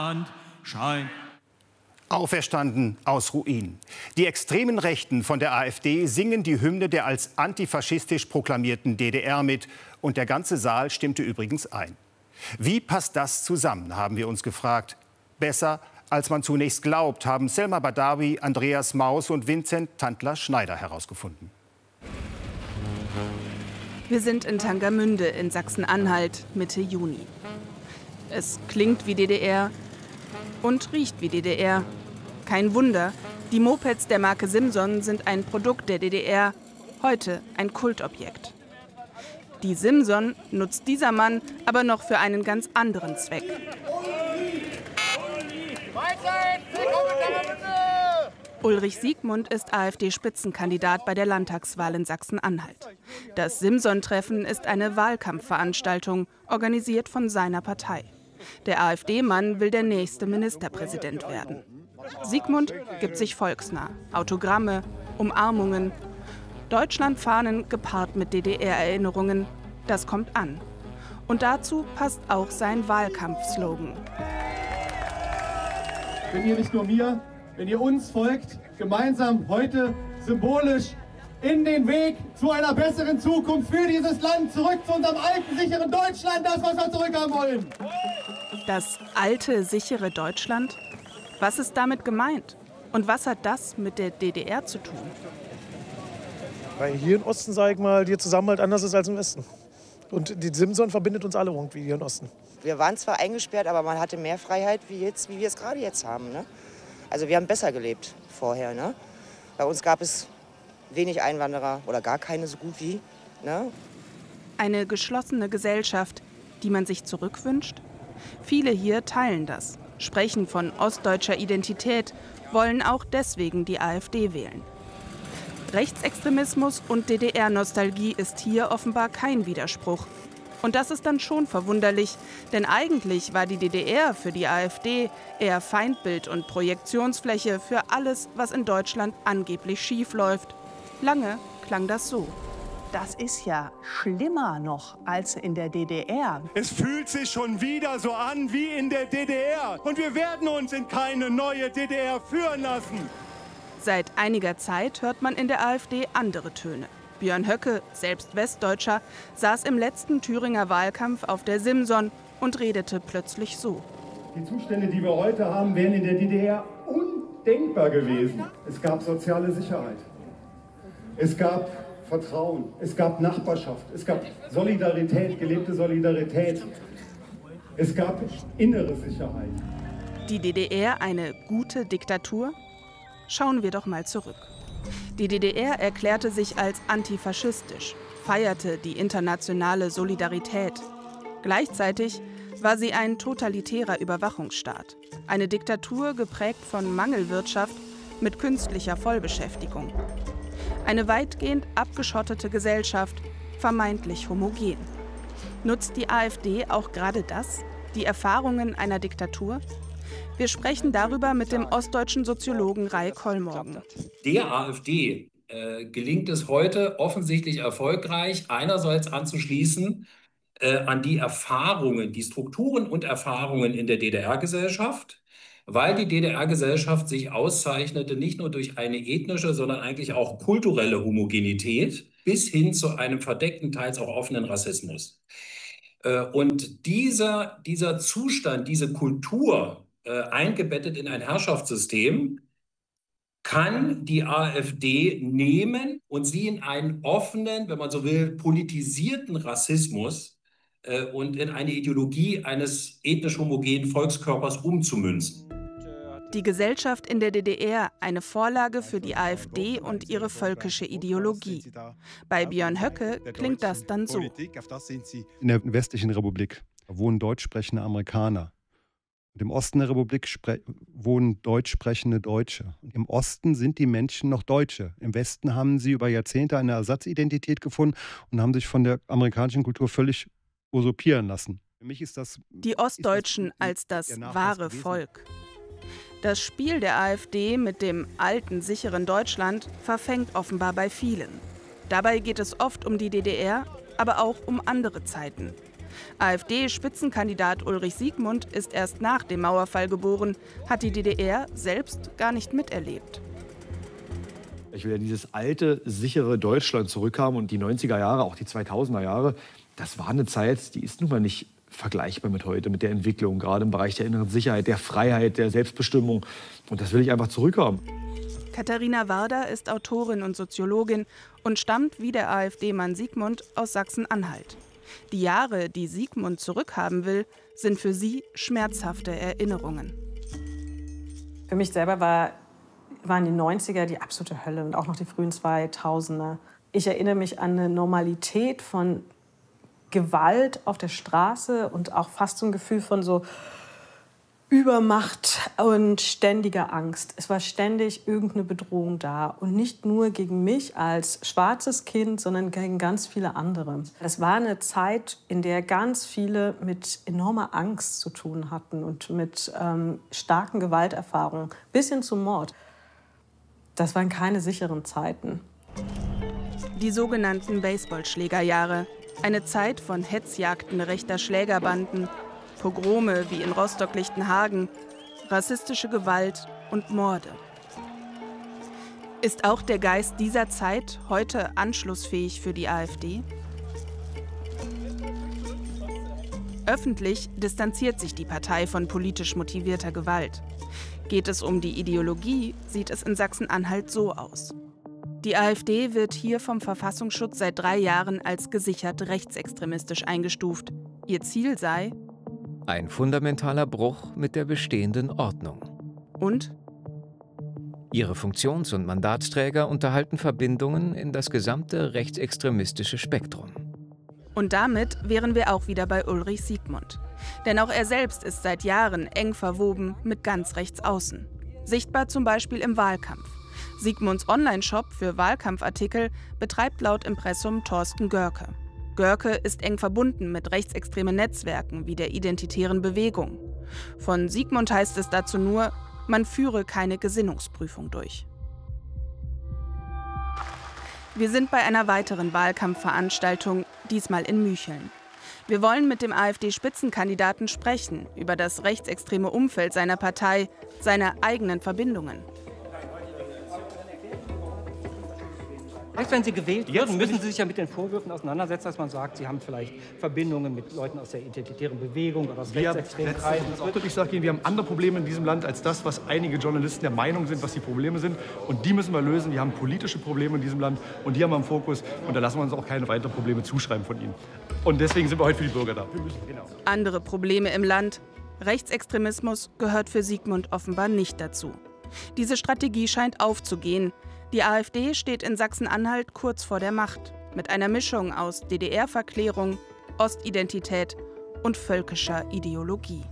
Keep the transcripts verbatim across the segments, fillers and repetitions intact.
Schein. Auferstanden aus Ruinen. Die extremen Rechten von der AfD singen die Hymne der als antifaschistisch proklamierten D D R mit. Und der ganze Saal stimmte übrigens ein. Wie passt das zusammen, haben wir uns gefragt. Besser, als man zunächst glaubt, haben Selma Badawi, Andreas Maus und Vincent Tantler-Schneider herausgefunden. Wir sind in Tangermünde in Sachsen-Anhalt, Mitte Juni. Es klingt wie D D R und riecht wie D D R. Kein Wunder, die Mopeds der Marke Simson sind ein Produkt der D D R, heute ein Kultobjekt. Die Simson nutzt dieser Mann aber noch für einen ganz anderen Zweck. Ulrich Siegmund ist AfD-Spitzenkandidat bei der Landtagswahl in Sachsen-Anhalt. Das Simson-Treffen ist eine Wahlkampfveranstaltung, organisiert von seiner Partei. Der AfD-Mann will der nächste Ministerpräsident werden. Siegmund gibt sich volksnah. Autogramme, Umarmungen, Deutschlandfahnen gepaart mit D D R-Erinnerungen. Das kommt an. Und dazu passt auch sein Wahlkampfslogan. Wenn ihr nicht nur mir, wenn ihr uns folgt, gemeinsam heute symbolisch in den Weg zu einer besseren Zukunft für dieses Land, zurück zu unserem alten, sicheren Deutschland, das, was wir zurückhaben wollen. Das alte, sichere Deutschland? Was ist damit gemeint? Und was hat das mit der D D R zu tun? Weil hier im Osten, sag ich mal, der Zusammenhalt anders ist als im Westen. Und die Simson verbindet uns alle irgendwie hier im Osten. Wir waren zwar eingesperrt, aber man hatte mehr Freiheit, wie, jetzt, wie wir es gerade jetzt haben. Ne? Also wir haben besser gelebt vorher. Ne? Bei uns gab es wenig Einwanderer oder gar keine so gut wie. Ne? Eine geschlossene Gesellschaft, die man sich zurückwünscht? Viele hier teilen das, sprechen von ostdeutscher Identität, wollen auch deswegen die AfD wählen. Rechtsextremismus und D D R-Nostalgie ist hier offenbar kein Widerspruch. Und das ist dann schon verwunderlich, denn eigentlich war die D D R für die AfD eher Feindbild und Projektionsfläche für alles, was in Deutschland angeblich schief läuft. Lange klang das so. Das ist ja schlimmer noch als in der D D R. Es fühlt sich schon wieder so an wie in der D D R. Und wir werden uns in keine neue D D R führen lassen. Seit einiger Zeit hört man in der AfD andere Töne. Björn Höcke, selbst Westdeutscher, saß im letzten Thüringer Wahlkampf auf der Simson und redete plötzlich so. Die Zustände, die wir heute haben, wären in der D D R undenkbar gewesen. Es gab soziale Sicherheit. Es gab Vertrauen, es gab Nachbarschaft, es gab Solidarität, gelebte Solidarität. Es gab innere Sicherheit. Die D D R eine gute Diktatur? Schauen wir doch mal zurück. Die D D R erklärte sich als antifaschistisch, feierte die internationale Solidarität. Gleichzeitig war sie ein totalitärer Überwachungsstaat. Eine Diktatur geprägt von Mangelwirtschaft mit künstlicher Vollbeschäftigung. Eine weitgehend abgeschottete Gesellschaft, vermeintlich homogen. Nutzt die AfD auch gerade das, die Erfahrungen einer Diktatur? Wir sprechen darüber mit dem ostdeutschen Soziologen Ray Kollmorgen. Der AfD äh, gelingt es heute offensichtlich erfolgreich, einerseits anzuschließen äh, an die Erfahrungen, die Strukturen und Erfahrungen in der D D R-Gesellschaft, weil die D D R-Gesellschaft sich auszeichnete nicht nur durch eine ethnische, sondern eigentlich auch kulturelle Homogenität bis hin zu einem verdeckten, teils auch offenen Rassismus. Äh, und dieser, dieser Zustand, diese Kultur, Äh, eingebettet in ein Herrschaftssystem, kann die AfD nehmen und sie in einen offenen, wenn man so will, politisierten Rassismus äh, und in eine Ideologie eines ethnisch homogenen Volkskörpers umzumünzen. Die Gesellschaft in der D D R eine Vorlage für die AfD und ihre völkische Ideologie. Bei Björn Höcke klingt das dann so. In der westlichen Republik wohnen deutsch sprechende Amerikaner. Und im Osten der Republik wohnen deutsch sprechende Deutsche. Und im Osten sind die Menschen noch Deutsche. Im Westen haben sie über Jahrzehnte eine Ersatzidentität gefunden und haben sich von der amerikanischen Kultur völlig usurpieren lassen. Für mich ist das die Ostdeutschen als das wahre Volk. Das Spiel der AfD mit dem alten, sicheren Deutschland verfängt offenbar bei vielen. Dabei geht es oft um die D D R, aber auch um andere Zeiten. AfD-Spitzenkandidat Ulrich Siegmund ist erst nach dem Mauerfall geboren, hat die D D R selbst gar nicht miterlebt. Ich will ja dieses alte, sichere Deutschland zurückhaben und die neunziger Jahre, auch die zweitausender Jahre, das war eine Zeit, die ist nun mal nicht vergleichbar mit heute, mit der Entwicklung, gerade im Bereich der inneren Sicherheit, der Freiheit, der Selbstbestimmung. Und das will ich einfach zurückhaben. Katharina Warder ist Autorin und Soziologin und stammt wie der AfD-Mann Siegmund aus Sachsen-Anhalt. Die Jahre, die Siegmund zurückhaben will, sind für sie schmerzhafte Erinnerungen. Für mich selber war, waren die neunziger die absolute Hölle und auch noch die frühen zweitausender. Ich erinnere mich an eine Normalität von Gewalt auf der Straße und auch fast so ein Gefühl von so Übermacht und ständiger Angst. Es war ständig irgendeine Bedrohung da. Und nicht nur gegen mich als schwarzes Kind, sondern gegen ganz viele andere. Es war eine Zeit, in der ganz viele mit enormer Angst zu tun hatten und mit ähm, starken Gewalterfahrungen, bis hin zum Mord. Das waren keine sicheren Zeiten. Die sogenannten Baseballschlägerjahre. Eine Zeit von Hetzjagden rechter Schlägerbanden, Pogrome wie in Rostock-Lichtenhagen, rassistische Gewalt und Morde. Ist auch der Geist dieser Zeit heute anschlussfähig für die AfD? Öffentlich distanziert sich die Partei von politisch motivierter Gewalt. Geht es um die Ideologie, sieht es in Sachsen-Anhalt so aus. Die AfD wird hier vom Verfassungsschutz seit drei Jahren als gesichert rechtsextremistisch eingestuft. Ihr Ziel sei ein fundamentaler Bruch mit der bestehenden Ordnung. Und? Ihre Funktions- und Mandatsträger unterhalten Verbindungen in das gesamte rechtsextremistische Spektrum. Und damit wären wir auch wieder bei Ulrich Siegmund. Denn auch er selbst ist seit Jahren eng verwoben mit ganz rechts außen. Sichtbar zum Beispiel im Wahlkampf. Siegmunds Online-Shop für Wahlkampfartikel betreibt laut Impressum Thorsten Görke. Görke ist eng verbunden mit rechtsextremen Netzwerken wie der Identitären Bewegung. Von Siegmund heißt es dazu nur, man führe keine Gesinnungsprüfung durch. Wir sind bei einer weiteren Wahlkampfveranstaltung, diesmal in Mücheln. Wir wollen mit dem AfD-Spitzenkandidaten sprechen über das rechtsextreme Umfeld seiner Partei, seine eigenen Verbindungen. Wenn Sie gewählt werden, müssen Sie sich ja mit den Vorwürfen auseinandersetzen, dass man sagt, Sie haben vielleicht Verbindungen mit Leuten aus der identitären Bewegung oder aus rechtsextremen Kreisen. Ich sage Ihnen, wir haben andere Probleme in diesem Land als das, was einige Journalisten der Meinung sind, was die Probleme sind. Und die müssen wir lösen. Wir haben politische Probleme in diesem Land und die haben wir im Fokus. Und da lassen wir uns auch keine weiteren Probleme zuschreiben von Ihnen. Und deswegen sind wir heute für die Bürger da. Wir müssen, genau. Andere Probleme im Land. Rechtsextremismus gehört für Siegmund offenbar nicht dazu. Diese Strategie scheint aufzugehen. Die AfD steht in Sachsen-Anhalt kurz vor der Macht, mit einer Mischung aus D D R-Verklärung, Ostidentität und völkischer Ideologie.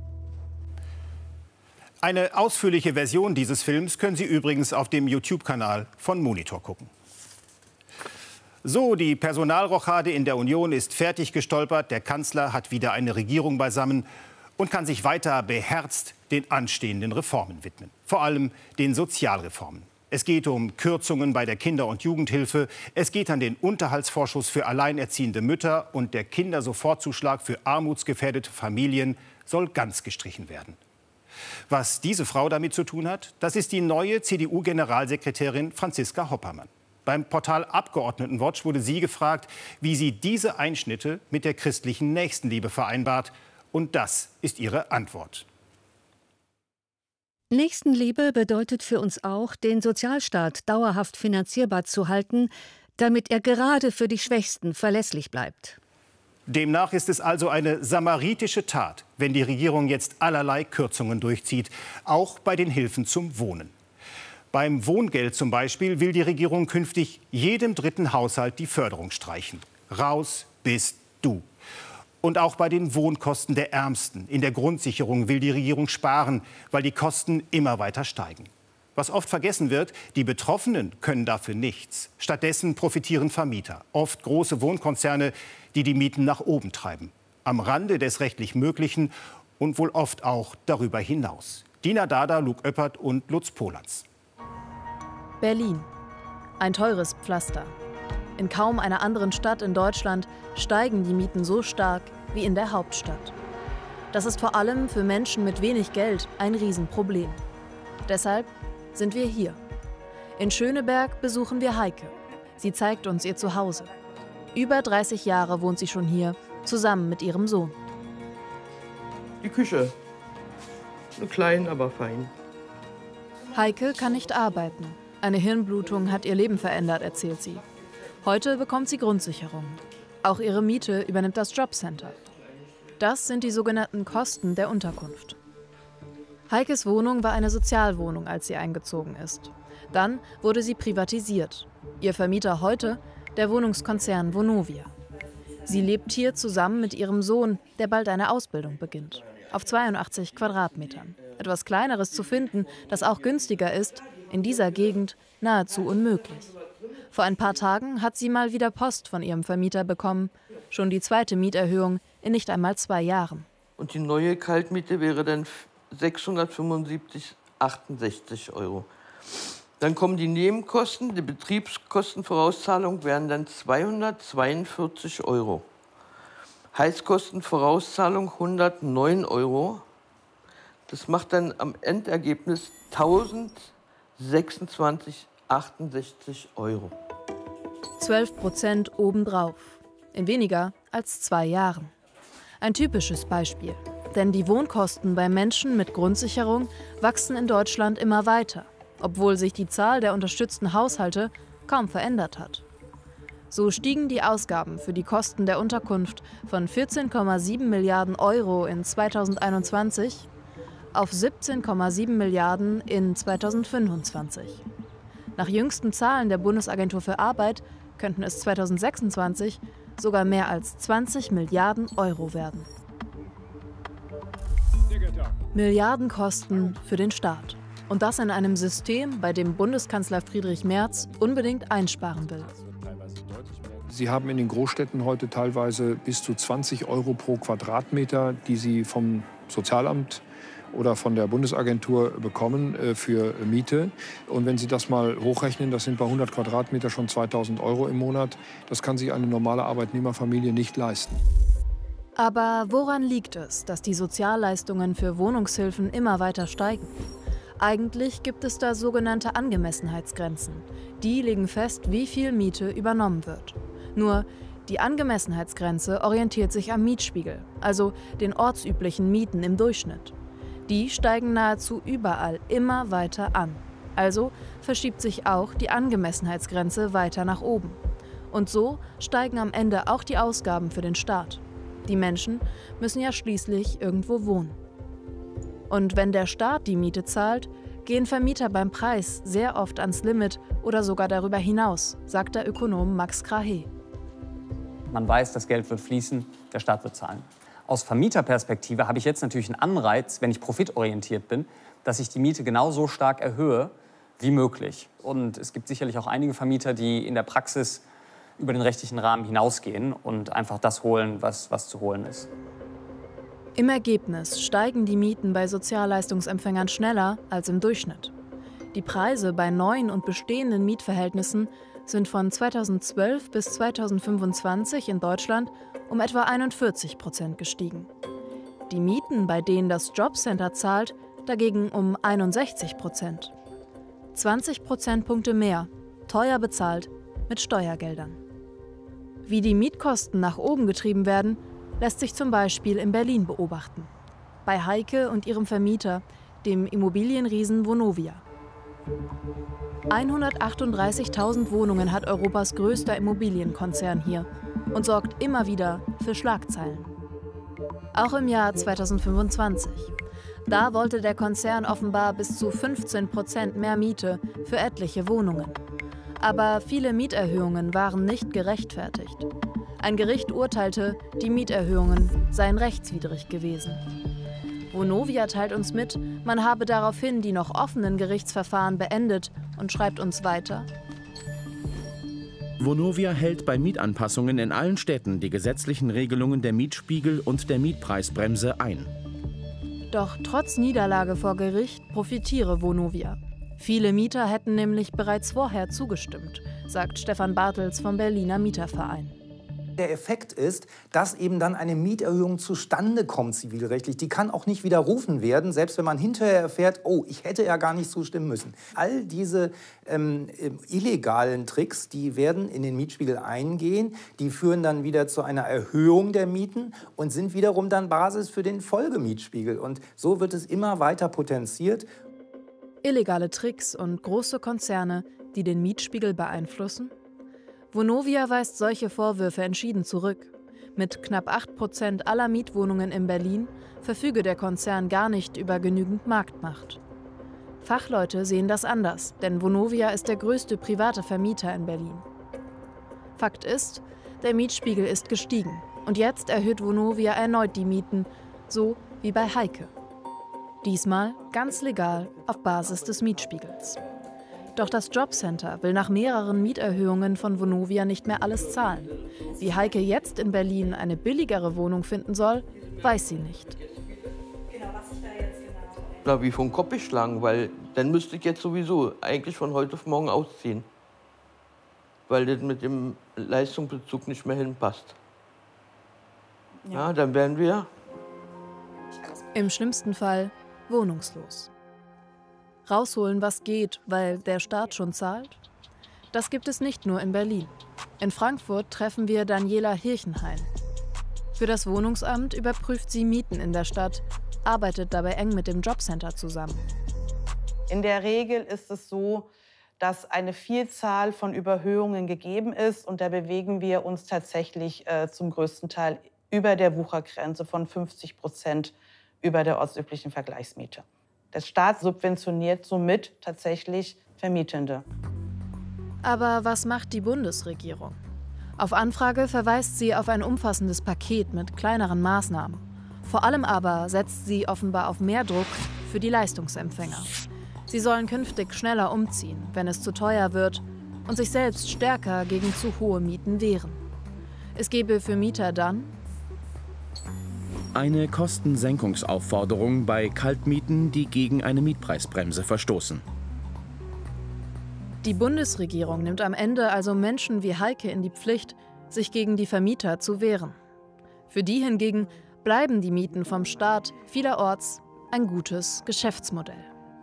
Eine ausführliche Version dieses Films können Sie übrigens auf dem YouTube-Kanal von Monitor gucken. So, die Personalrochade in der Union ist fertig gestolpert. Der Kanzler hat wieder eine Regierung beisammen und kann sich weiter beherzt den anstehenden Reformen widmen. Vor allem den Sozialreformen. Es geht um Kürzungen bei der Kinder- und Jugendhilfe. Es geht an den Unterhaltsvorschuss für alleinerziehende Mütter. Und der Kindersofortzuschlag für armutsgefährdete Familien soll ganz gestrichen werden. Was diese Frau damit zu tun hat, das ist die neue C D U-Generalsekretärin Franziska Hoppermann. Beim Portal Abgeordnetenwatch wurde sie gefragt, wie sie diese Einschnitte mit der christlichen Nächstenliebe vereinbart. Und das ist ihre Antwort. Nächstenliebe bedeutet für uns auch, den Sozialstaat dauerhaft finanzierbar zu halten, damit er gerade für die Schwächsten verlässlich bleibt. Demnach ist es also eine samaritische Tat, wenn die Regierung jetzt allerlei Kürzungen durchzieht, auch bei den Hilfen zum Wohnen. Beim Wohngeld zum Beispiel will die Regierung künftig jedem dritten Haushalt die Förderung streichen. Raus bist du. Und auch bei den Wohnkosten der Ärmsten. In der Grundsicherung will die Regierung sparen, weil die Kosten immer weiter steigen. Was oft vergessen wird, die Betroffenen können dafür nichts. Stattdessen profitieren Vermieter, oft große Wohnkonzerne, die die Mieten nach oben treiben. Am Rande des rechtlich Möglichen und wohl oft auch darüber hinaus. Dina Dada, Luke Oeppert und Lutz Polatz. Berlin. Ein teures Pflaster. In kaum einer anderen Stadt in Deutschland steigen die Mieten so stark wie in der Hauptstadt. Das ist vor allem für Menschen mit wenig Geld ein Riesenproblem. Deshalb sind wir hier. In Schöneberg besuchen wir Heike. Sie zeigt uns ihr Zuhause. Über dreißig Jahre wohnt sie schon hier, zusammen mit ihrem Sohn. Die Küche. Klein, aber fein. Heike kann nicht arbeiten. Eine Hirnblutung hat ihr Leben verändert, erzählt sie. Heute bekommt sie Grundsicherung. Auch ihre Miete übernimmt das Jobcenter. Das sind die sogenannten Kosten der Unterkunft. Heikes Wohnung war eine Sozialwohnung, als sie eingezogen ist. Dann wurde sie privatisiert. Ihr Vermieter heute, der Wohnungskonzern Vonovia. Sie lebt hier zusammen mit ihrem Sohn, der bald eine Ausbildung beginnt. Auf zweiundachtzig Quadratmetern. Etwas Kleineres zu finden, das auch günstiger ist, in dieser Gegend nahezu unmöglich. Vor ein paar Tagen hat sie mal wieder Post von ihrem Vermieter bekommen. Schon die zweite Mieterhöhung in nicht einmal zwei Jahren. Und die neue Kaltmiete wäre dann sechshundertfünfundsiebzig Komma achtundsechzig Euro. Dann kommen die Nebenkosten, die Betriebskostenvorauszahlung wären dann zweihundertzweiundvierzig Euro. Heizkostenvorauszahlung hundertneun Euro. Das macht dann am Endergebnis tausendsechsundzwanzig Komma achtundsechzig Euro. zwölf Prozent obendrauf. In weniger als zwei Jahren. Ein typisches Beispiel. Denn die Wohnkosten bei Menschen mit Grundsicherung wachsen in Deutschland immer weiter, obwohl sich die Zahl der unterstützten Haushalte kaum verändert hat. So stiegen die Ausgaben für die Kosten der Unterkunft von vierzehn Komma sieben Milliarden Euro in zweitausendeinundzwanzig auf siebzehn Komma sieben Milliarden in zweitausendfünfundzwanzig. Nach jüngsten Zahlen der Bundesagentur für Arbeit könnten es zweitausendsechsundzwanzig sogar mehr als zwanzig Milliarden Euro werden. Milliardenkosten für den Staat. Und das in einem System, bei dem Bundeskanzler Friedrich Merz unbedingt einsparen will. Sie haben in den Großstädten heute teilweise bis zu zwanzig Euro pro Quadratmeter, die Sie vom Sozialamt oder von der Bundesagentur bekommen äh, für Miete. Und wenn Sie das mal hochrechnen, das sind bei hundert Quadratmeter schon zweitausend Euro im Monat. Das kann sich eine normale Arbeitnehmerfamilie nicht leisten. Aber woran liegt es, dass die Sozialleistungen für Wohnungshilfen immer weiter steigen? Eigentlich gibt es da sogenannte Angemessenheitsgrenzen. Die legen fest, wie viel Miete übernommen wird. Nur, die Angemessenheitsgrenze orientiert sich am Mietspiegel, also den ortsüblichen Mieten im Durchschnitt. Die steigen nahezu überall immer weiter an. Also verschiebt sich auch die Angemessenheitsgrenze weiter nach oben. Und so steigen am Ende auch die Ausgaben für den Staat. Die Menschen müssen ja schließlich irgendwo wohnen. Und wenn der Staat die Miete zahlt, gehen Vermieter beim Preis sehr oft ans Limit oder sogar darüber hinaus, sagt der Ökonom Max Krahe. Man weiß, das Geld wird fließen, der Staat wird zahlen. Aus Vermieterperspektive habe ich jetzt natürlich einen Anreiz, wenn ich profitorientiert bin, dass ich die Miete genauso stark erhöhe wie möglich. Und es gibt sicherlich auch einige Vermieter, die in der Praxis über den rechtlichen Rahmen hinausgehen und einfach das holen, was, was zu holen ist. Im Ergebnis steigen die Mieten bei Sozialleistungsempfängern schneller als im Durchschnitt. Die Preise bei neuen und bestehenden Mietverhältnissen sind von zweitausendzwölf bis zweitausendfünfundzwanzig in Deutschland um etwa einundvierzig Prozent gestiegen. Die Mieten, bei denen das Jobcenter zahlt, dagegen um einundsechzig Prozent. zwanzig Prozentpunkte mehr, teuer bezahlt mit Steuergeldern. Wie die Mietkosten nach oben getrieben werden, lässt sich zum Beispiel in Berlin beobachten. Bei Heike und ihrem Vermieter, dem Immobilienriesen Vonovia. hundertachtunddreißigtausend Wohnungen hat Europas größter Immobilienkonzern hier und sorgt immer wieder für Schlagzeilen. Auch im Jahr zweitausendfünfundzwanzig. Da wollte der Konzern offenbar bis zu fünfzehn Prozent mehr Miete für etliche Wohnungen. Aber viele Mieterhöhungen waren nicht gerechtfertigt. Ein Gericht urteilte, die Mieterhöhungen seien rechtswidrig gewesen. Vonovia teilt uns mit, man habe daraufhin die noch offenen Gerichtsverfahren beendet und schreibt uns weiter: Vonovia hält bei Mietanpassungen in allen Städten die gesetzlichen Regelungen der Mietspiegel und der Mietpreisbremse ein. Doch trotz Niederlage vor Gericht profitiere Vonovia. Viele Mieter hätten nämlich bereits vorher zugestimmt, sagt Stefan Bartels vom Berliner Mieterverein. Der Effekt ist, dass eben dann eine Mieterhöhung zustande kommt zivilrechtlich. Die kann auch nicht widerrufen werden, selbst wenn man hinterher erfährt, oh, ich hätte ja gar nicht zustimmen müssen. All diese ähm, illegalen Tricks, die werden in den Mietspiegel eingehen, die führen dann wieder zu einer Erhöhung der Mieten und sind wiederum dann Basis für den Folgemietspiegel. Und so wird es immer weiter potenziert. Illegale Tricks und große Konzerne, die den Mietspiegel beeinflussen? Vonovia weist solche Vorwürfe entschieden zurück. Mit knapp acht Prozent aller Mietwohnungen in Berlin verfüge der Konzern gar nicht über genügend Marktmacht. Fachleute sehen das anders, denn Vonovia ist der größte private Vermieter in Berlin. Fakt ist, der Mietspiegel ist gestiegen und jetzt erhöht Vonovia erneut die Mieten, so wie bei Heike. Diesmal ganz legal auf Basis des Mietspiegels. Doch das Jobcenter will nach mehreren Mieterhöhungen von Vonovia nicht mehr alles zahlen. Wie Heike jetzt in Berlin eine billigere Wohnung finden soll, weiß sie nicht. Na, wie vom Kopf geschlagen, weil dann müsste ich jetzt sowieso eigentlich von heute auf morgen ausziehen. Weil das mit dem Leistungsbezug nicht mehr hinpasst. Ja, ja dann wären wir im schlimmsten Fall wohnungslos. Rausholen, was geht, weil der Staat schon zahlt? Das gibt es nicht nur in Berlin. In Frankfurt treffen wir Daniela Hirchenhain. Für das Wohnungsamt überprüft sie Mieten in der Stadt, arbeitet dabei eng mit dem Jobcenter zusammen. In der Regel ist es so, dass eine Vielzahl von Überhöhungen gegeben ist. Und da bewegen wir uns tatsächlich äh, zum größten Teil über der Wuchergrenze von fünfzig Prozent über der ortsüblichen Vergleichsmiete. Der Staat subventioniert somit tatsächlich Vermietende. Aber was macht die Bundesregierung? Auf Anfrage verweist sie auf ein umfassendes Paket mit kleineren Maßnahmen. Vor allem aber setzt sie offenbar auf mehr Druck für die Leistungsempfänger. Sie sollen künftig schneller umziehen, wenn es zu teuer wird, und sich selbst stärker gegen zu hohe Mieten wehren. Es gebe für Mieter dann eine Kostensenkungsaufforderung bei Kaltmieten, die gegen eine Mietpreisbremse verstoßen. Die Bundesregierung nimmt am Ende also Menschen wie Heike in die Pflicht, sich gegen die Vermieter zu wehren. Für die hingegen bleiben die Mieten vom Staat vielerorts ein gutes Geschäftsmodell.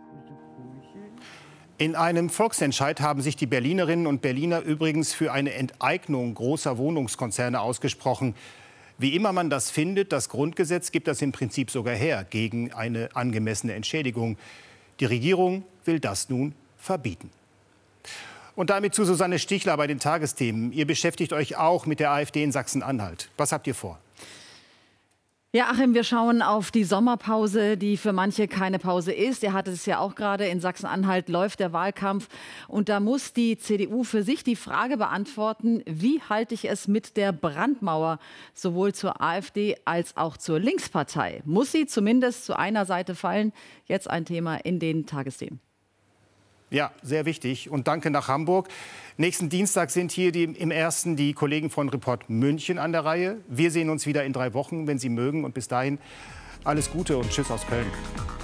In einem Volksentscheid haben sich die Berlinerinnen und Berliner übrigens für eine Enteignung großer Wohnungskonzerne ausgesprochen. Wie immer man das findet, das Grundgesetz gibt das im Prinzip sogar her gegen eine angemessene Entschädigung. Die Regierung will das nun verbieten. Und damit zu Susanne Stichler bei den Tagesthemen. Ihr beschäftigt euch auch mit der AfD in Sachsen-Anhalt. Was habt ihr vor? Ja, Achim, wir schauen auf die Sommerpause, die für manche keine Pause ist. Ihr hattet es ja auch gerade, in Sachsen-Anhalt läuft der Wahlkampf. Und da muss die C D U für sich die Frage beantworten, wie halte ich es mit der Brandmauer, sowohl zur AfD als auch zur Linkspartei? Muss sie zumindest zu einer Seite fallen? Jetzt ein Thema in den Tagesthemen. Ja, sehr wichtig. Und danke nach Hamburg. Nächsten Dienstag sind hier die, im Ersten die Kollegen von Report München an der Reihe. Wir sehen uns wieder in drei Wochen, wenn Sie mögen. Und bis dahin alles Gute und Tschüss aus Köln.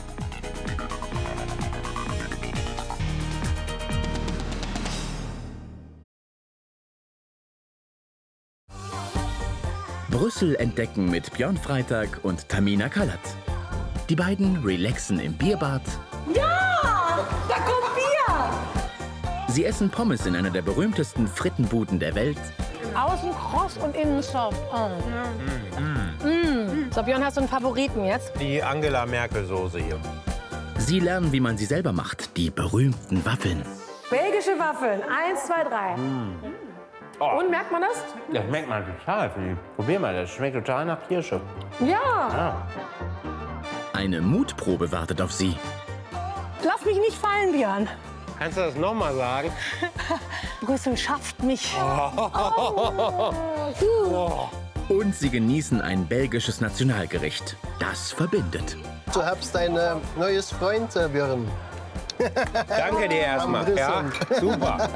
Brüssel entdecken mit Björn Freitag und Tamina Kalat. Die beiden relaxen im Bierbad. Ja, da kommt Bier! Sie essen Pommes in einer der berühmtesten Frittenbuden der Welt. Außen kross und innen soft. Oh. Mm. Mm. So, Björn, hast du einen Favoriten jetzt? Die Angela Merkel-Soße hier. Sie lernen, wie man sie selber macht, die berühmten Waffeln. Belgische Waffeln, eins, zwei, drei. Mm. Oh. Und, merkt man das? Das merkt man total. Probier mal, das schmeckt total nach Kirsche. Ja. ja. Eine Mutprobe wartet auf Sie. Lass mich nicht fallen, Björn. Kannst du das noch mal sagen? Brüssel schafft mich. Oh. Oh. Und Sie genießen ein belgisches Nationalgericht. Das verbindet. Du hast ein äh, neues Freund, äh, Björn. Danke dir erstmal. Ja, super.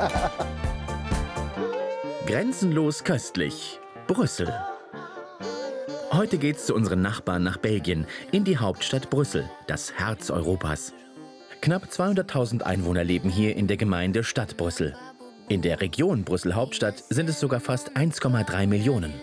Grenzenlos köstlich. Brüssel. Heute geht's zu unseren Nachbarn nach Belgien, in die Hauptstadt Brüssel, das Herz Europas. Knapp zweihunderttausend Einwohner leben hier in der Gemeinde Stadt Brüssel. In der Region Brüssel-Hauptstadt sind es sogar fast eins Komma drei Millionen.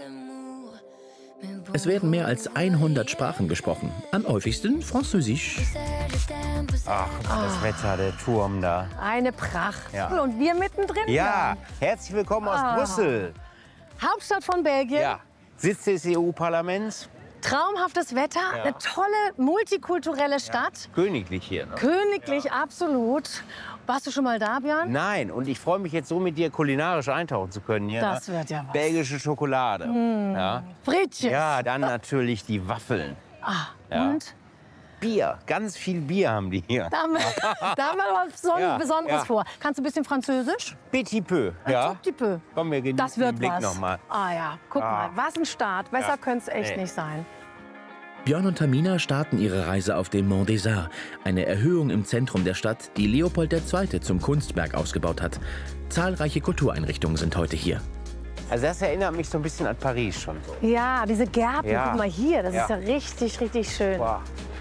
Es werden mehr als hundert Sprachen gesprochen, am häufigsten Französisch. Ach, das Wetter, der Turm da. Eine Pracht. Ja. Und wir mittendrin. Ja, herzlich willkommen aus Ah. Brüssel. Hauptstadt von Belgien. Ja, Sitz des E U-Parlaments. Traumhaftes Wetter, Ja. eine tolle multikulturelle Stadt. Königlich hier. Ne? Königlich, absolut. Warst du schon mal da, Björn? Nein, und ich freue mich jetzt so mit dir kulinarisch eintauchen zu können hier. Das ne? wird ja was. Belgische Schokolade. Mm. Ja. Frittchen. Ja, dann natürlich die Waffeln. Ah, Ja. und? Bier, ganz viel Bier haben die hier. Da haben wir, da haben wir was Son- Ja, Besonderes ja. vor. Kannst du ein bisschen Französisch? Petit peu, Ein ja. petit peu. Komm, wir genießen Das wird den Blick was. noch mal. Ah ja, guck Ah. mal, was ein Start. Besser Ja. könnte es echt Nee. nicht sein. Björn und Tamina starten ihre Reise auf dem Mont des Arts, eine Erhöhung im Zentrum der Stadt, die Leopold der Zweite zum Kunstberg ausgebaut hat. Zahlreiche Kultureinrichtungen sind heute hier. Also das erinnert mich so ein bisschen an Paris schon. Ja, diese Gärten, Ja. guck mal hier, das Ja. ist ja richtig, richtig schön. Boah.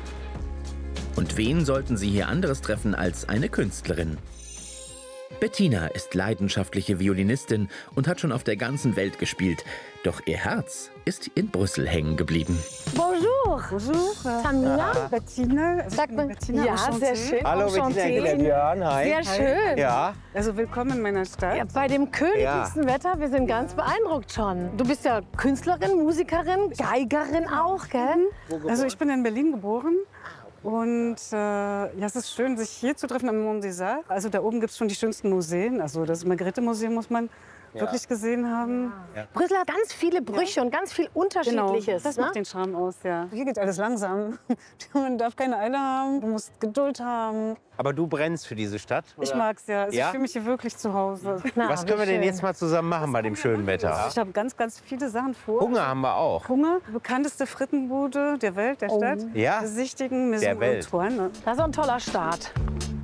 Und wen sollten Sie hier anderes treffen als eine Künstlerin? Bettina ist leidenschaftliche Violinistin und hat schon auf der ganzen Welt gespielt. Doch ihr Herz ist in Brüssel hängen geblieben. Bonjour. Bonjour. Tamina. Ah, Bettina. Sagt man, Bettina, ja, enchanté. sehr schön. Hallo Bettina, ich bin der Enchanté. Björn. Hi. Sehr schön. Ja. Also willkommen in meiner Stadt. Ja, bei dem königlichen Wetter, wir sind ganz beeindruckt schon. Du bist ja Künstlerin, Musikerin, Geigerin auch, gell? Also ich bin in Berlin geboren. Und äh, ja, es ist schön, sich hier zu treffen am Mont des Arts. Also da oben gibt es schon die schönsten Museen. Also das Margarete-Museum muss man Ja. wirklich gesehen haben. Ja. Brüssel hat ganz viele Brüche und ganz viel Unterschiedliches. Genau, das ne? macht den Charme aus, ja. Hier geht alles langsam. Man darf keine Eile haben, du musst Geduld haben. Aber du brennst für diese Stadt? Ich oder? mag's ja. Also Ja? Ich fühle mich hier wirklich zu Hause. Was können wir denn jetzt mal zusammen machen bei dem schönen Wetter? Ich habe ganz, ganz viele Sachen vor. Hunger haben wir auch. Hunger, bekannteste Frittenbude der Welt, der Stadt. Ja? Besichtigen, Maison Der Welt. Antoine. Das ist ein toller Start.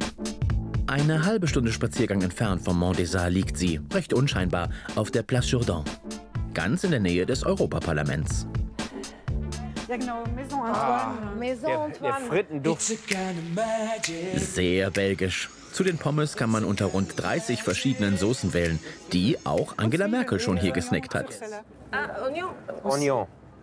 Eine halbe Stunde Spaziergang entfernt vom Mont des Arts liegt sie, recht unscheinbar, auf der Place Jourdan. Ganz in der Nähe des Europaparlaments. Ja genau, Maison Ah. Antoine. Maison Der, der Antoine. Frittenduft. Sehr belgisch. Zu den Pommes kann man unter rund dreißig verschiedenen Soßen wählen, die auch Angela Merkel schon hier gesnackt hat. Ah, Oignon. Oignon.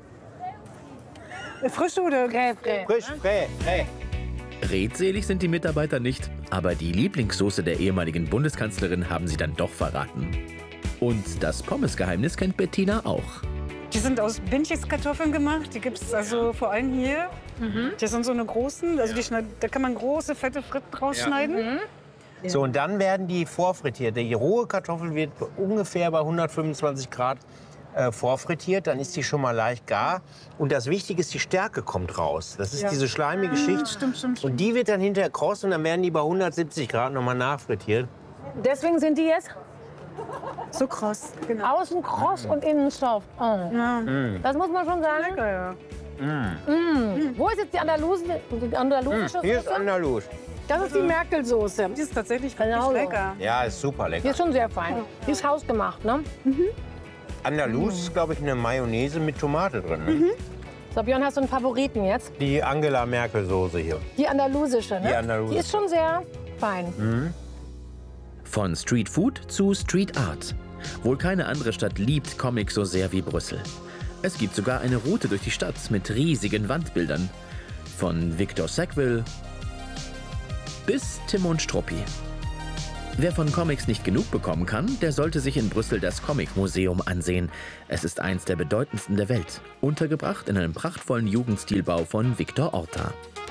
Frisch oder? Frisch, frais, frais. Redselig sind die Mitarbeiter nicht, aber die Lieblingssoße der ehemaligen Bundeskanzlerin haben sie dann doch verraten. Und das Pommesgeheimnis kennt Bettina auch. Die sind aus Bindchis-Kartoffeln gemacht. Die gibt es also vor allem hier. Die sind so eine großen, also die schneid, da kann man große, fette Fritten rausschneiden. So, und dann werden die vorfrittiert. Die rohe Kartoffel wird ungefähr bei hundertfünfundzwanzig Grad äh, vorfrittiert. Dann ist die schon mal leicht gar. Und das Wichtige ist, die Stärke kommt raus. Das ist Ja. diese schleimige Ah, Schicht. stimmt, stimmt, Und die wird dann hinterher kross und dann werden die bei hundertsiebzig Grad noch mal nachfrittiert. Deswegen sind die jetzt so kross. Genau. außen kross und innen soft. Oh. Ja. Mm. Das muss man schon sagen. Lecker, ja. Mm. Mm. Wo ist jetzt die, Andalusen, die andalusische Mm. Hier ist Soße? Andalus. Das ist die Merkel-Soße. Die ist tatsächlich Genau wirklich so. lecker. Ja, ist super Die lecker. ist schon sehr fein. Die ist hausgemacht, ne? Andalus ist, glaube ich, eine Mayonnaise mit Tomate drin. Ne? So, Björn, hast du einen Favoriten jetzt? Die Angela Merkel Soße hier. Die andalusische, ne? Die andalusische. Die ist schon sehr fein. Mhm. Von Street Food zu Street Art. Wohl keine andere Stadt liebt Comic so sehr wie Brüssel. Es gibt sogar eine Route durch die Stadt mit riesigen Wandbildern. Von Victor Sackville bis Timon Struppi. Wer von Comics nicht genug bekommen kann, der sollte sich in Brüssel das Comic-Museum ansehen. Es ist eins der bedeutendsten der Welt, untergebracht in einem prachtvollen Jugendstilbau von Victor Orta.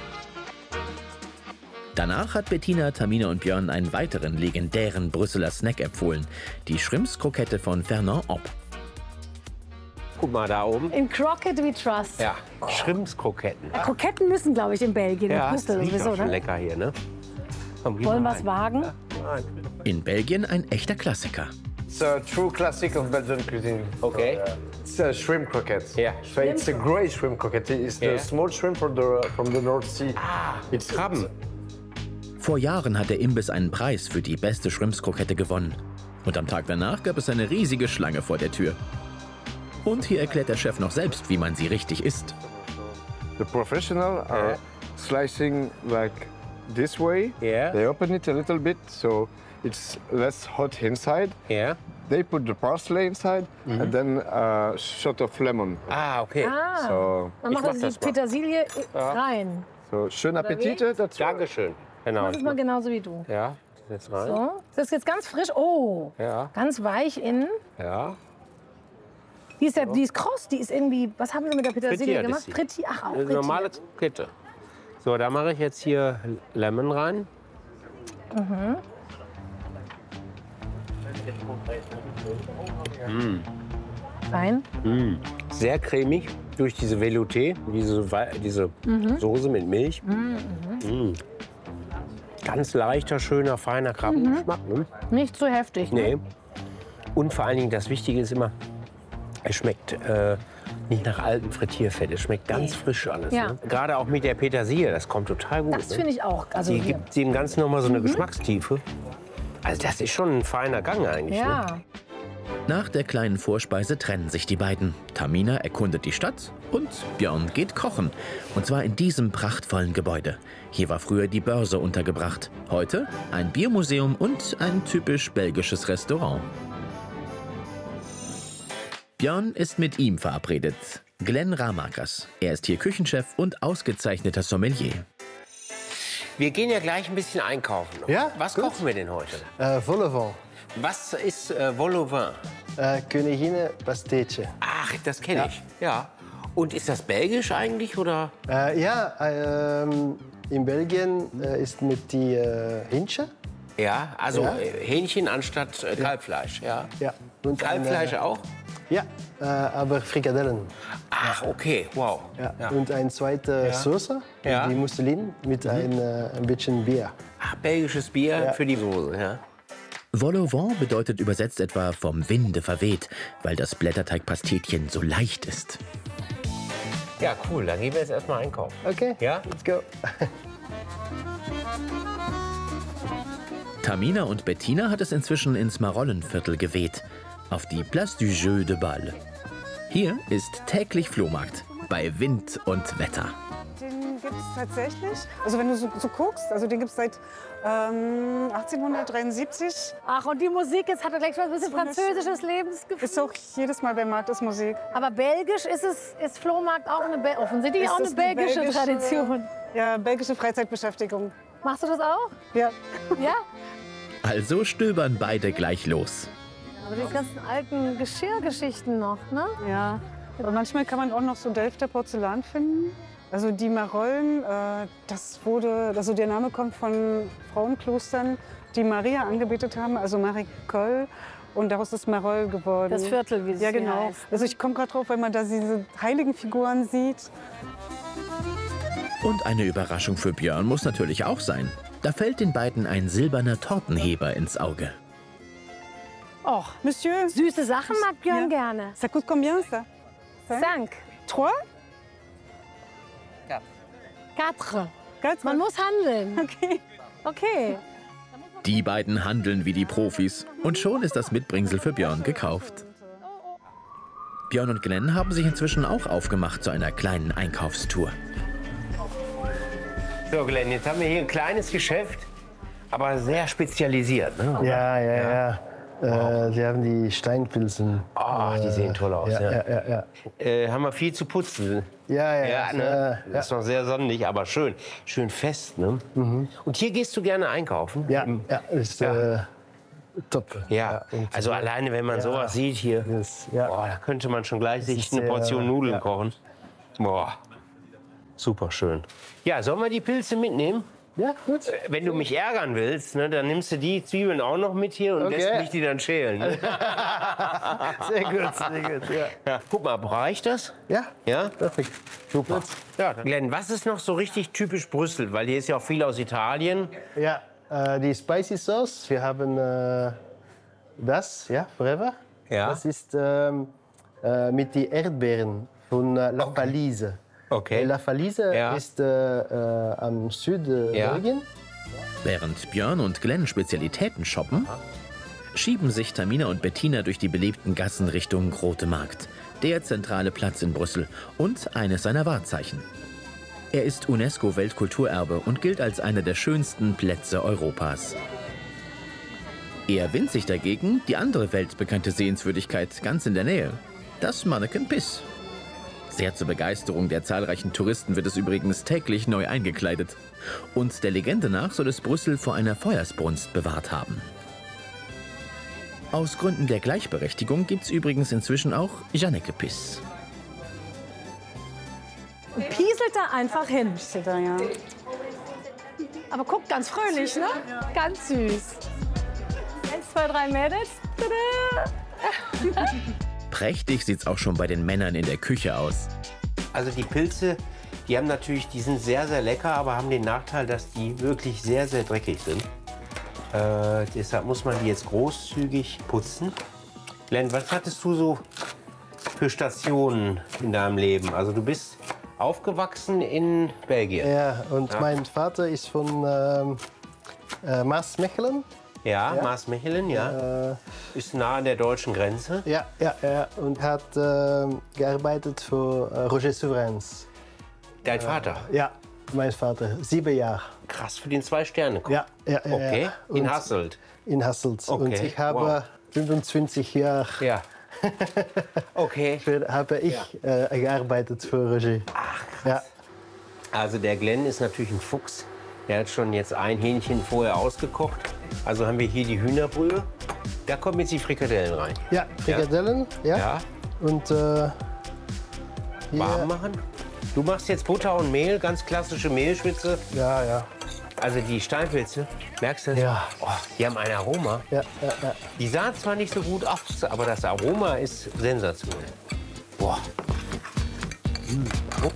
Danach hat Bettina, Tamina und Björn einen weiteren legendären Brüsseler Snack empfohlen, die Shrimps-Krokette von Fernand Ob. Guck mal da oben. In Crockett we trust. Ja, Shrimps-Kroketten. Ja, Kroketten müssen, glaube ich, in Belgien, Ja, in das Brüssel riecht sowieso, auch schon ne? lecker hier, ne? Komm, gib Wollen mal wir es rein. wagen? Nein. In Belgien ein echter Klassiker. It's a true classic of Belgian cuisine. Okay. So, uh, it's a shrimp croquette. Yeah. So it's a great shrimp croquette. It's Yeah. the small shrimp from the, from the North Sea. Ah, It's Krabben. Vor Jahren hat der Imbiss einen Preis für die beste Shrimps-Krokette gewonnen. Und am Tag danach gab es eine riesige Schlange vor der Tür. Und hier erklärt der Chef noch selbst, wie man sie richtig isst. The professional are slicing like this way. Yeah. They open it a little bit so it's less hot inside. Yeah. They put the parsley inside mm-hmm. and then a shot of lemon. Ah, okay. Ah, So, dann macht er die Petersilie Ja. rein. so schön Appetit. Dankeschön. Genau. Mach das mal genauso wie du. Ja, jetzt rein. So, das ist jetzt ganz frisch. Oh, Ja. ganz weich innen. Ja. Die ist, ja, die ist kross, die ist irgendwie, was haben Sie mit der Petersilie Frittiert gemacht? ist sie. Frittiert, ach auch Eine frittiert. normale Kette. So, da mache ich jetzt hier Lemon rein. Mhm. Mm. Rein. Mm. Sehr cremig durch diese Velouté, diese, Wei- diese Mhm. Soße mit Milch. Mhm. Mm. Ganz leichter, schöner, feiner Krabbengeschmack. Ne? Nicht zu heftig. Ne? Nee. Und vor allen Dingen, das Wichtige ist immer, es schmeckt äh, nicht nach altem Frittierfett. Es schmeckt ganz frisch alles. Ja. Ne? Gerade auch mit der Petersilie, das kommt total gut. Das ne? finde ich auch. Also Die hier. gibt dem Ganzen noch mal so eine Mhm. Geschmackstiefe. Also das ist schon ein feiner Gang eigentlich. Ne? Ja. Nach der kleinen Vorspeise trennen sich die beiden. Tamina erkundet die Stadt und Björn geht kochen. Und zwar in diesem prachtvollen Gebäude. Hier war früher die Börse untergebracht. Heute ein Biermuseum und ein typisch belgisches Restaurant. Björn ist mit ihm verabredet. Glenn Ramakers. Er ist hier Küchenchef und ausgezeichneter Sommelier. Wir gehen ja gleich ein bisschen einkaufen. noch. Ja, Was gut. kochen wir denn heute? Äh, vol au vent. Was ist äh, vol au vent? Äh, Königine Pastete. Ach, das kenne ich. Ja. Und ist das belgisch eigentlich oder? Äh, ja, ähm, in Belgien äh, ist mit die äh, Hähnchen. Ja, also Ja. äh, Hähnchen anstatt äh, Kalbfleisch. Ja. Ja. Und Kalbfleisch eine- auch? Ja, äh, aber Frikadellen. Ach, okay, wow. Ja. Ja. Und eine zweite Ja. Soße, Ja. die Musselin mit ein, äh, ein bisschen Bier. Ach, belgisches Bier Ja. für die Soße, ja. Vol au vent bedeutet übersetzt etwa vom Winde verweht, weil das Blätterteigpastetchen so leicht ist. Ja, cool. Dann gehen wir jetzt erstmal einkaufen. Okay, Ja? let's go. Tamina und Bettina hat es inzwischen ins Marollenviertel geweht, auf die Place du Jeu de Balle. Hier ist täglich Flohmarkt, bei Wind und Wetter. Den gibt es tatsächlich. Also wenn du so, so guckst, also den gibt es seit ähm, achtzehnhundertdreiundsiebzig. Ach, und die Musik, jetzt hat er gleich mal ein bisschen Das ist wunderschön. französisches Lebensgefühl. Ist auch jedes Mal beim Markt ist Musik. Aber belgisch ist es, ist Flohmarkt auch eine, Be offensichtlich Ist auch eine das eine belgische, belgische- Tradition. Ja, belgische Freizeitbeschäftigung. Machst du das auch? Ja. Ja? Also stöbern beide gleich los. Aber die ganzen alten Geschirrgeschichten noch, ne? Ja. Und manchmal kann man auch noch so Delfter Porzellan finden. Also die Marollen, äh, das wurde, also der Name kommt von Frauenklostern, die Maria angebetet haben, also Marie Coll. Und daraus ist Maroll geworden. Das Viertel, wie es Ja, hier genau. heißt. Also ich komme gerade drauf, weil man da diese heiligen Figuren sieht. Und eine Überraschung für Björn muss natürlich auch sein. Da fällt den beiden ein silberner Tortenheber ins Auge. Oh, Monsieur. Süße Sachen mag Björn gerne. Ça coûte combien, ça? Cinq. Trois? Quatre. Quatre. Man muss handeln. Okay. Okay. Die beiden handeln wie die Profis. Und schon ist das Mitbringsel für Björn gekauft. Björn und Glenn haben sich inzwischen auch aufgemacht zu einer kleinen Einkaufstour. So, Glenn, jetzt haben wir hier ein kleines Geschäft, aber sehr spezialisiert. Ne? Ja, ja, ja. Äh, sie haben die Steinpilzen. Ach, die sehen toll aus. Ja, Ja, ja, ja. ja. Äh, haben wir viel zu putzen. Ja, ja, Ja, ne? Das ist noch sehr sonnig, aber schön. Schön fest. Ne? Und hier gehst du gerne einkaufen? Ja, ja, ist äh, top. Ja, also alleine, wenn man Ja. sowas sieht hier, ja. boah, da könnte man schon gleich sich ist eine sehr- Portion Nudeln ja. kochen. Boah, super schön. Ja, sollen wir die Pilze mitnehmen? Ja, gut. Wenn du mich ärgern willst, ne, dann nimmst du die Zwiebeln auch noch mit hier und Okay. lässt mich die dann schälen. Ne? Sehr gut, sehr gut. Ja, Ja, guck mal, reicht das? ja. Ja? Perfekt. Super. Ja, Glenn, was ist noch so richtig typisch Brüssel? Weil hier ist ja auch viel aus Italien. Ja, äh, die Spicy Sauce, wir haben äh, das, ja, forever. Ja. Das ist ähm, äh, mit den Erdbeeren von äh, La Falise. Okay. La Falise Ja. ist äh, äh, am Süd Ja. Belgien. Während Björn und Glenn Spezialitäten shoppen, schieben sich Tamina und Bettina durch die belebten Gassen Richtung Grote Markt, der zentrale Platz in Brüssel und eines seiner Wahrzeichen. Er ist UNESCO-Weltkulturerbe und gilt als einer der schönsten Plätze Europas. Eher winzig dagegen die andere weltbekannte Sehenswürdigkeit ganz in der Nähe, das Manneken Pis. Sehr zur Begeisterung der zahlreichen Touristen wird es übrigens täglich neu eingekleidet. Und der Legende nach soll es Brüssel vor einer Feuersbrunst bewahrt haben. Aus Gründen der Gleichberechtigung gibt es übrigens inzwischen auch Janneke Pis. Und pieselt da einfach hin. Da, ja. Aber guck, ganz fröhlich, ne? Ganz süß. Eins, zwei, drei Mädels. Tada! Prächtig sieht's auch schon bei den Männern in der Küche aus. Also die Pilze, die haben natürlich, die sind sehr, sehr lecker, aber haben den Nachteil, dass die wirklich sehr, sehr dreckig sind. Äh, deshalb muss man die jetzt großzügig putzen. Len, was hattest du so für Stationen in deinem Leben? Also du bist aufgewachsen in Belgien. Ja, und ja. mein Vater ist von ähm, äh, Maasmechelen. Ja, ja. Maasmechelen, ja. Äh, ist nah an der deutschen Grenze. Ja, ja, ja. Und hat äh, gearbeitet für äh, Roger Souverains. Dein Vater? Äh, ja, mein Vater. Sieben Jahre. Krass, für den Zwei-Sterne-Koch. Ja, ja, ja. Okay, ja. in Und Hasselt. In Hasselt. Okay. Und ich habe wow. fünfundzwanzig Jahre. Ja. Okay. Für, habe ich ja. äh, gearbeitet für Roger. Ach, krass. Ja. Also der Glenn ist natürlich ein Fuchs. Der hat schon jetzt ein Hähnchen vorher ausgekocht. Also haben wir hier die Hühnerbrühe. Da kommen jetzt die Frikadellen rein. Ja, Frikadellen, ja. ja. Und äh, warm machen. Du machst jetzt Butter und Mehl, ganz klassische Mehlschwitze. Ja, ja. Also die Steinpilze, merkst du das? Ja. Oh, die haben ein Aroma. Ja, ja, ja. Die sahen zwar nicht so gut aus, aber das Aroma ist sensationell. Boah. Mm. Oh.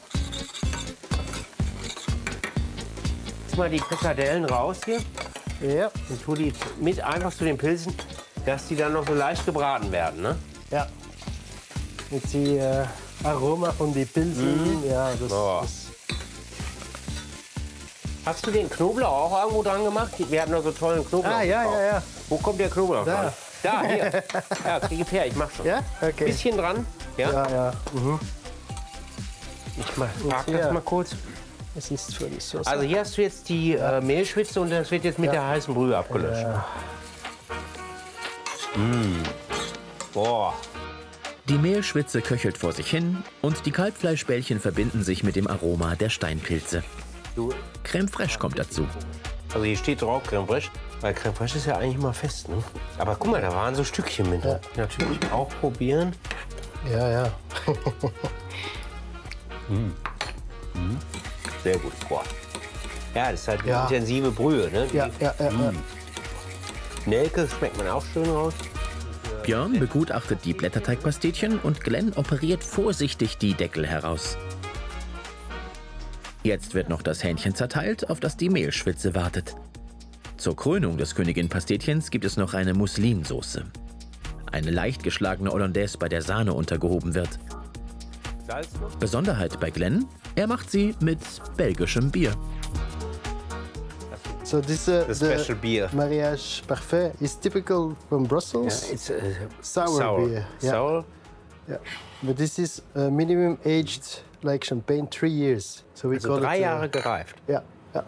Jetzt mal die Frikadellen raus hier. Ja. Und tu die mit einfach zu den Pilzen, dass die dann noch so leicht gebraten werden, ne? Ja. Mit dem äh, Aroma von den Pilzen. Mhm. Ja, das, oh. das Hast du den Knoblauch auch irgendwo dran gemacht? Wir hatten noch so tollen Knoblauch. Ah, ja, ja, ja. Wo kommt der Knoblauch da. dran? Da, hier. Ja, gib her, ich mach schon. Ja? Okay. Bisschen dran. Ja, ja. ja. Mhm. Ich mach, frag das ja. mal kurz. Es ist für die Soße. Also hier hast du jetzt die äh, Mehlschwitze und das wird jetzt mit ja. der heißen Brühe abgelöscht. Ja. Mmh. Boah. Die Mehlschwitze köchelt vor sich hin und die Kalbfleischbällchen verbinden sich mit dem Aroma der Steinpilze. Crème fraîche kommt dazu. Also hier steht drauf Crème fraîche, weil Crème fraîche ist ja eigentlich immer fest, ne? Aber guck mal, da waren so Stückchen mit. Ja. Natürlich auch probieren. Ja, ja. mm. Mm. Sehr gut. Boah. Ja, das ist halt eine ja. intensive Brühe, ne? Ja, ja, ja, mm. ja. Nelke schmeckt man auch schön raus. Björn begutachtet die Blätterteigpastetchen und Glenn operiert vorsichtig die Deckel heraus. Jetzt wird noch das Hähnchen zerteilt, auf das die Mehlschwitze wartet. Zur Krönung des Königin-Pastetchens gibt es noch eine Mousselinsoße. Eine leicht geschlagene Hollandaise, bei der Sahne untergehoben wird. Besonderheit bei Glenn, er macht sie mit belgischem Bier. So this uh, the special beer. Mariage parfait is typical from Brussels. Yeah, it's uh, sour, sour beer. Yeah. Sour. Yeah. But this is uh, minimum aged like champagne, three years. So we also call drei it, Jahre uh, gereift. Ja. ja.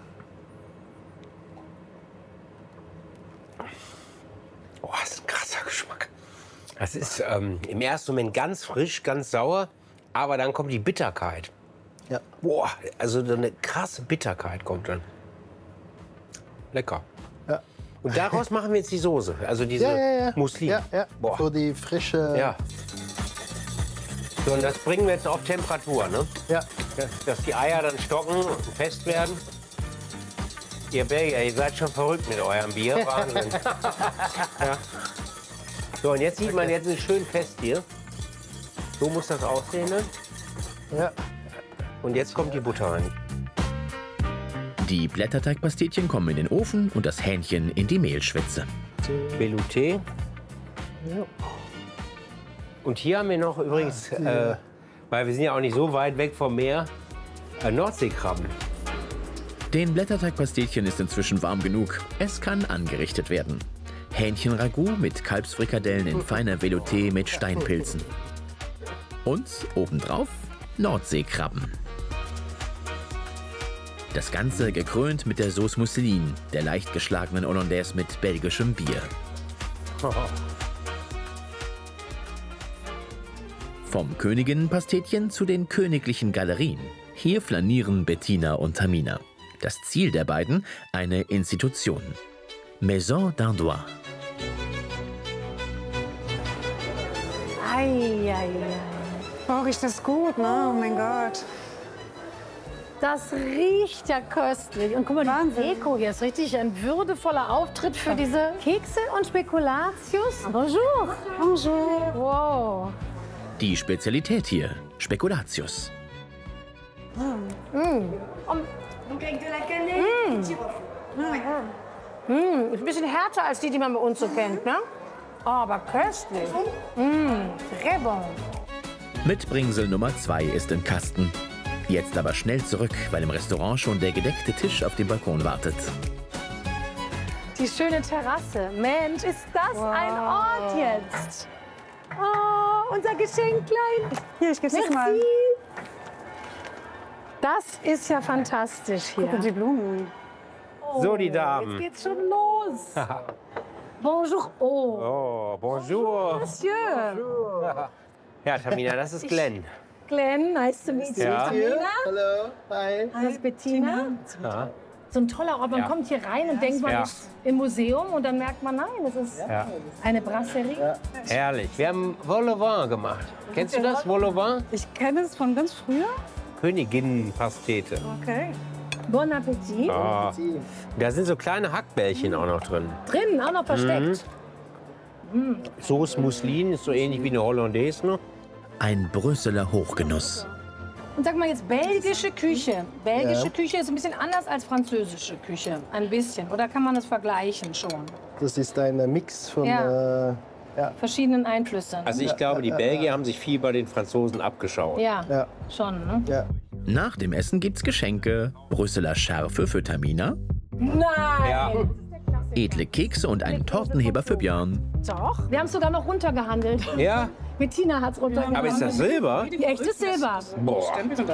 Oh, das ist ein krasser Geschmack. Das ist ähm, im ersten Moment ganz frisch, ganz sauer, aber dann kommt die Bitterkeit. Ja. Boah, also so eine krasse Bitterkeit kommt dann. Lecker. Ja. Und daraus machen wir jetzt die Soße, also diese ja, ja, ja. Mousseline. Ja, ja. Boah. Für die frische. Ja. So, und das bringen wir jetzt auf Temperatur, ne? Ja. Dass, dass die Eier dann stocken und fest werden. Ihr Belgier, ihr seid schon verrückt mit eurem Bier. Wahnsinn. Ja. So, und jetzt sieht man, jetzt ist schön fest hier. So muss das aussehen, ne? Ja. Und jetzt kommt die Butter rein. Die Blätterteigpastetchen kommen in den Ofen und das Hähnchen in die Mehlschwitze. Velouté. Ja. Und hier haben wir noch übrigens, ah, ja. äh, weil wir sind ja auch nicht so weit weg vom Meer, äh, Nordseekrabben. Den Blätterteigpastetchen ist inzwischen warm genug. Es kann angerichtet werden. Hähnchenragout mit Kalbsfrikadellen in feiner Velouté mit Steinpilzen. Und obendrauf Nordseekrabben. Das Ganze gekrönt mit der Sauce Mousseline, der leicht geschlagenen Hollandaise mit belgischem Bier. Vom Königinnenpastetchen zu den königlichen Galerien. Hier flanieren Bettina und Tamina. Das Ziel der beiden? Eine Institution. Maison d'Ardois. Eieiei. Oh, riecht das gut, ne? Oh mein Gott. Das riecht ja köstlich. Und guck mal, die Deko hier ist richtig ein würdevoller Auftritt für diese Kekse und Spekulatius. Bonjour. Bonjour. Wow. Die Spezialität hier, Spekulatius. Mm. Mm. Mm. Ist ein bisschen härter als die, die man bei uns so kennt, ne? Aber köstlich. Mm. Très bon. Mitbringsel Nummer zwei ist im Kasten. Jetzt aber schnell zurück, weil im Restaurant schon der gedeckte Tisch auf dem Balkon wartet. Die schöne Terrasse. Mensch, ist das wow. ein Ort jetzt. Oh, unser Geschenklein. Hier, ich geb's dir mal. Das ist ja fantastisch hier. Guck mal, die Blumen. Oh, so, die Damen. Jetzt geht's schon los. Bonjour. Oh. Oh, bonjour. Monsieur. Bonjour. Ja, Tamina, das ist Glenn. Glenn, nice to meet you. Ja. Tamina. Hallo, hi. Hi, Bettina. Ja. So ein toller Ort. Man Ja. kommt hier rein und denkt, man Ja. ist im Museum und dann merkt man, nein, das ist Ja. eine Brasserie. Ja. Herrlich. Wir haben Vol au Vent gemacht. Kennst du das, Vol au Vent? Ich kenne es von ganz früher. Königinnenpastete. Okay. Bon Appetit. Oh. Da sind so kleine Hackbällchen auch noch drin. Drin, auch noch versteckt. Mhm. Sauce Mousseline ist so ähnlich wie eine Hollandaise noch. Ein Brüsseler Hochgenuss. Und sag mal jetzt, belgische Küche. Belgische Ja. Küche ist ein bisschen anders als französische Küche. Ein bisschen. Oder kann man das vergleichen schon? Das ist ein Mix von Ja. äh, ja. Verschiedenen Einflüssen. Also ich glaube, die Belgier haben sich viel bei den Franzosen abgeschaut. Ja, Ja. schon, ne? Ja. Nach dem Essen gibt's Geschenke. Brüsseler Schärfe für Tamina. Nein! Ja. Edle Kekse und einen Tortenheber für Björn. Doch. Wir haben es sogar noch runtergehandelt. Ja? Bettina hat es runtergehandelt. Aber ist das Silber? Echtes Silber. Boah.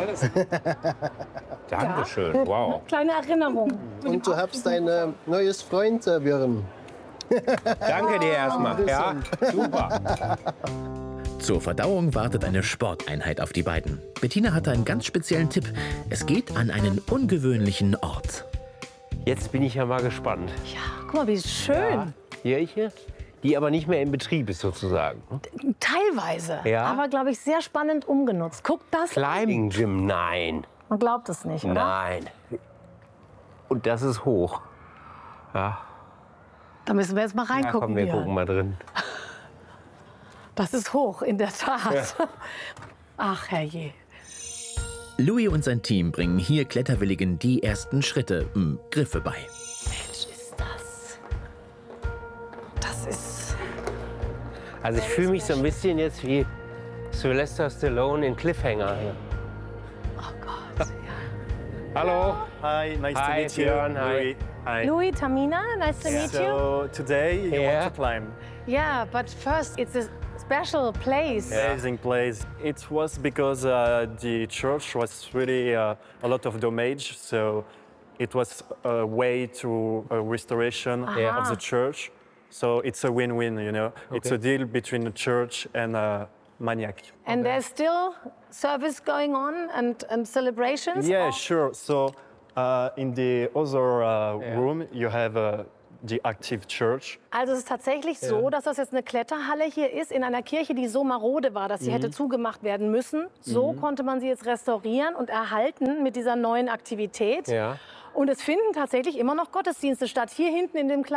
Dankeschön, wow. Kleine Erinnerung. Und du hast ein äh, neues Freund, äh, Björn. Danke dir erstmal. Ja, super. Zur Verdauung wartet eine Sporteinheit auf die beiden. Bettina hatte einen ganz speziellen Tipp. Es geht an einen ungewöhnlichen Ort. Jetzt bin ich ja mal gespannt. Ja, guck mal, wie schön. Ja, Kirche, die aber nicht mehr in Betrieb ist sozusagen. Teilweise. Ja. Aber, glaube ich, sehr spannend umgenutzt. Guck das Climbing Gym, nein. Man glaubt es nicht, oder? Nein. Und das ist hoch. Ja. Da müssen wir jetzt mal Ja, reingucken. komm, wir Björn. gucken mal drin. Das ist hoch, in der Tat. Ja. Ach, herrje. Louis und sein Team bringen hier Kletterwilligen die ersten Schritte, mh, Griffe bei. Mensch, ist das... Das ist... Also ich fühle mich so ein bisschen jetzt wie Sylvester Stallone in Cliffhanger. Hier. Oh Gott, ja. Hallo. Hi, nice Hi, to meet you. Björn, hi. Louis. Hi. Louis, Tamina, nice to meet you. So today you Yeah. want to climb. Yeah, but first it's a special place. Amazing place. It was because uh, the church was really uh, a lot of damage, so it was a way to a restoration Aha. of the church. So it's a win-win, you know. It's a deal between the church and uh, Maniac. And there's still service going on and, and celebrations? Yeah, Or- sure. So uh, in the other uh, room you have uh, the active church. Also es ist tatsächlich so, dass das jetzt eine Kletterhalle hier ist, in einer Kirche, die so marode war, dass sie Mhm. hätte zugemacht werden müssen. So Mhm. konnte man sie jetzt restaurieren und erhalten mit dieser neuen Aktivität. Ja. Und es finden tatsächlich immer noch Gottesdienste statt. Hier hinten in dem kleinen